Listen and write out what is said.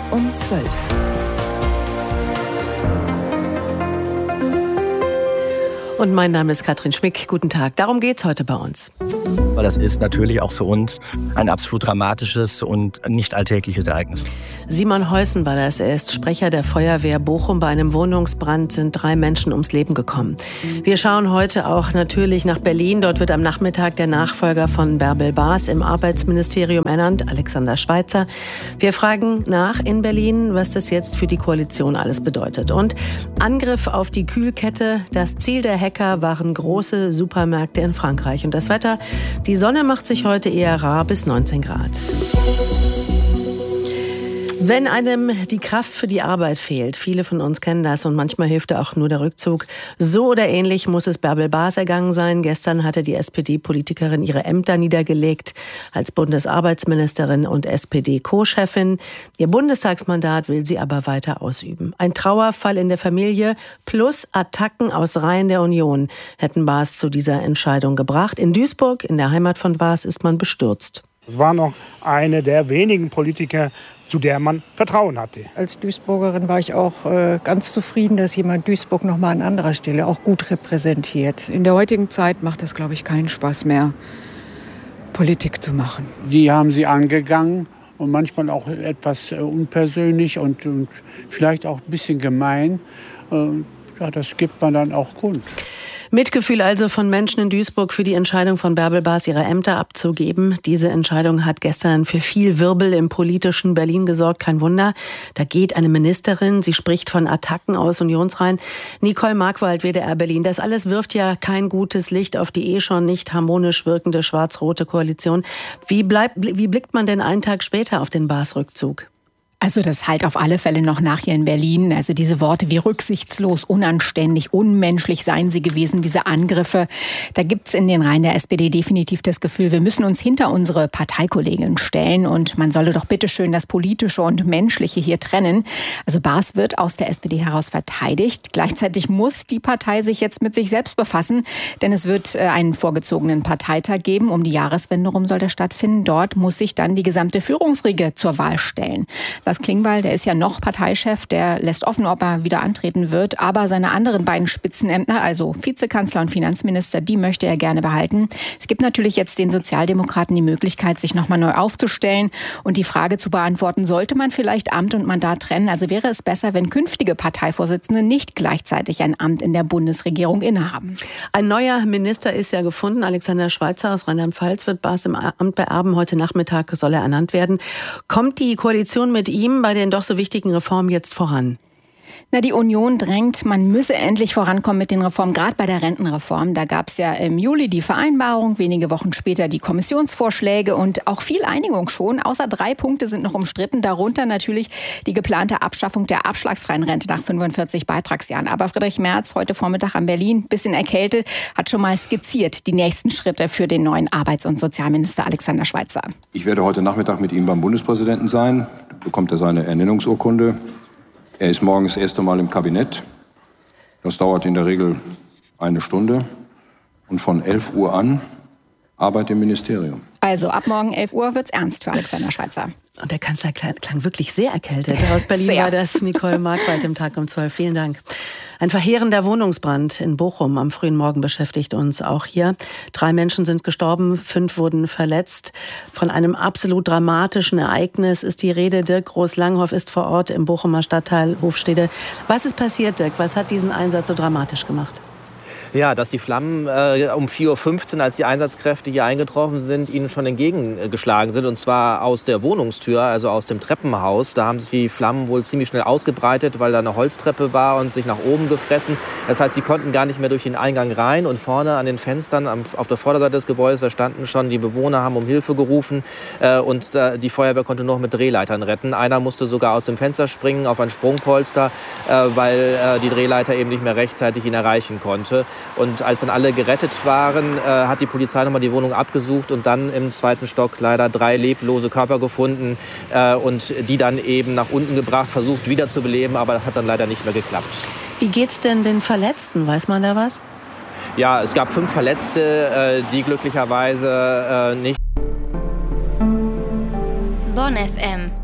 um 12. Und mein Name ist Katrin Schmick. Guten Tag. Darum geht's heute bei uns. Weil das ist natürlich auch für uns ein absolut dramatisches und nicht alltägliches Ereignis. Simon Heusen war das. Er ist Sprecher der Feuerwehr Bochum. Bei einem Wohnungsbrand sind 3 Menschen ums Leben gekommen. Wir schauen heute auch natürlich nach Berlin. Dort wird am Nachmittag der Nachfolger von Bärbel Baas im Arbeitsministerium ernannt, Alexander Schweitzer. Wir fragen nach in Berlin, was das jetzt für die Koalition alles bedeutet. Und Angriff auf die Kühlkette. Das Ziel der Hacker waren große Supermärkte in Frankreich. Und das Wetter, die Sonne macht sich heute eher rar bis 19 Grad. Wenn einem die Kraft für die Arbeit fehlt, viele von uns kennen das und manchmal hilft auch nur der Rückzug. So oder ähnlich muss es Bärbel Baas ergangen sein. Gestern hatte die SPD-Politikerin ihre Ämter niedergelegt als Bundesarbeitsministerin und SPD-Co-Chefin. Ihr Bundestagsmandat will sie aber weiter ausüben. Ein Trauerfall in der Familie plus Attacken aus Reihen der Union hätten Baas zu dieser Entscheidung gebracht. In Duisburg, in der Heimat von Baas, ist man bestürzt. Es war noch eine der wenigen Politiker, zu der man Vertrauen hatte. Als Duisburgerin war ich auch ganz zufrieden, dass jemand Duisburg noch mal an anderer Stelle auch gut repräsentiert. In der heutigen Zeit macht es, glaube ich, keinen Spaß mehr, Politik zu machen. Die haben sie angegangen und manchmal auch etwas unpersönlich und vielleicht auch ein bisschen gemein. Ja, das gibt man dann auch kund. Mitgefühl also von Menschen in Duisburg für die Entscheidung von Bärbel Baas, ihre Ämter abzugeben. Diese Entscheidung hat gestern für viel Wirbel im politischen Berlin gesorgt. Kein Wunder. Da geht eine Ministerin, sie spricht von Attacken aus Unionsreihen. Nicole Markwald, WDR Berlin. Das alles wirft ja kein gutes Licht auf die schon nicht harmonisch wirkende schwarz-rote Koalition. Wie blickt man denn einen Tag später auf den Baas-Rückzug? Also das halt auf alle Fälle noch nach hier in Berlin. Also diese Worte wie rücksichtslos, unanständig, unmenschlich seien sie gewesen, diese Angriffe. Da gibt's in den Reihen der SPD definitiv das Gefühl, wir müssen uns hinter unsere Parteikollegin stellen und man solle doch bitteschön das Politische und Menschliche hier trennen. Also Baas wird aus der SPD heraus verteidigt. Gleichzeitig muss die Partei sich jetzt mit sich selbst befassen, denn es wird einen vorgezogenen Parteitag geben. Um die Jahreswende rum soll der stattfinden. Dort muss sich dann die gesamte Führungsriege zur Wahl stellen. Lars Klingbeil, der ist ja noch Parteichef, der lässt offen, ob er wieder antreten wird. Aber seine anderen beiden Spitzenämter, also Vizekanzler und Finanzminister, die möchte er gerne behalten. Es gibt natürlich jetzt den Sozialdemokraten die Möglichkeit, sich nochmal neu aufzustellen und die Frage zu beantworten, sollte man vielleicht Amt und Mandat trennen? Also wäre es besser, wenn künftige Parteivorsitzende nicht gleichzeitig ein Amt in der Bundesregierung innehaben. Ein neuer Minister ist ja gefunden. Alexander Schweitzer aus Rheinland-Pfalz wird Baas im Amt beerben. Heute Nachmittag soll er ernannt werden. Kommt die Koalition mit ihm bei den doch so wichtigen Reformen jetzt voran? Na, die Union drängt, man müsse endlich vorankommen mit den Reformen, gerade bei der Rentenreform. Da gab es ja im Juli die Vereinbarung, wenige Wochen später die Kommissionsvorschläge und auch viel Einigung schon. Außer 3 Punkte sind noch umstritten, darunter natürlich die geplante Abschaffung der abschlagsfreien Rente nach 45 Beitragsjahren. Aber Friedrich Merz, heute Vormittag an Berlin, bisschen erkältet, hat schon mal skizziert die nächsten Schritte für den neuen Arbeits- und Sozialminister Alexander Schweitzer. Ich werde heute Nachmittag mit ihm beim Bundespräsidenten sein. Da bekommt er seine Ernennungsurkunde. Er ist morgens das erste Mal im Kabinett. Das dauert in der Regel 1 Stunde. Und von 11 Uhr an Arbeit im Ministerium. Also ab morgen 11 Uhr wird's ernst für Alexander Schweitzer. Und der Kanzler klang wirklich sehr erkältet. Aus Berlin war das Nicole Markwald im Tag um 12. Vielen Dank. Ein verheerender Wohnungsbrand in Bochum am frühen Morgen beschäftigt uns auch hier. 3 Menschen sind gestorben, 5 wurden verletzt. Von einem absolut dramatischen Ereignis ist die Rede. Dirk Groß-Langhoff ist vor Ort im Bochumer Stadtteil Hofstede. Was ist passiert, Dirk? Was hat diesen Einsatz so dramatisch gemacht? Ja, dass die Flammen um 4:15 Uhr, als die Einsatzkräfte hier eingetroffen sind, ihnen schon entgegengeschlagen sind. Und zwar aus der Wohnungstür, also aus dem Treppenhaus. Da haben sich die Flammen wohl ziemlich schnell ausgebreitet, weil da eine Holztreppe war und sich nach oben gefressen. Das heißt, sie konnten gar nicht mehr durch den Eingang rein. Und vorne an den Fenstern auf der Vorderseite des Gebäudes, da standen schon die Bewohner, haben um Hilfe gerufen. Und die Feuerwehr konnte noch mit Drehleitern retten. Einer musste sogar aus dem Fenster springen auf ein Sprungpolster, weil die Drehleiter eben nicht mehr rechtzeitig ihn erreichen konnte. Und als dann alle gerettet waren, hat die Polizei nochmal die Wohnung abgesucht und dann im 2. Stock leider 3 leblose Körper gefunden und die dann eben nach unten gebracht, versucht wiederzubeleben, aber das hat dann leider nicht mehr geklappt. Wie geht's denn den Verletzten? Weiß man da was? Ja, es gab 5 Verletzte, die glücklicherweise nicht. Bonn FM.